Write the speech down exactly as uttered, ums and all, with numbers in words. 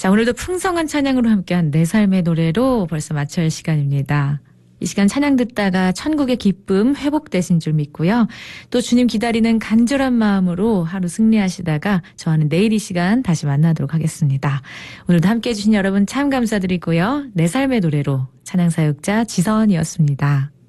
자, 오늘도 풍성한 찬양으로 함께한 내 삶의 노래로 벌써 마쳐야 할 시간입니다. 이 시간 찬양 듣다가 천국의 기쁨 회복되신 줄 믿고요. 또 주님 기다리는 간절한 마음으로 하루 승리하시다가 저와는 내일 이 시간 다시 만나도록 하겠습니다. 오늘도 함께해 주신 여러분 참 감사드리고요. 내 삶의 노래로 찬양사역자 지선이었습니다.